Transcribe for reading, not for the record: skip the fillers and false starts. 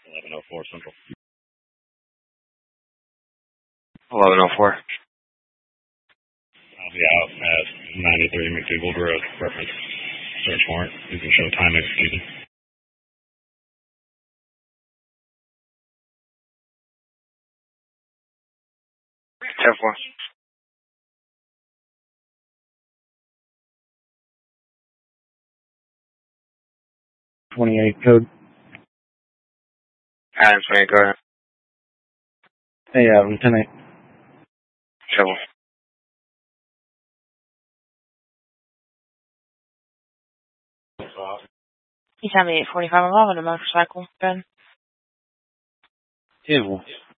1104 Central. 1104. I'll be out at 93 McDougal Road. Reference search warrant. You can show time executed. Therefore. .28 code. Adam 28, go ahead. Hey, Lieutenant. Trouble. You tell me 8:45 involving a motorcycle, Ben. Yeah, well,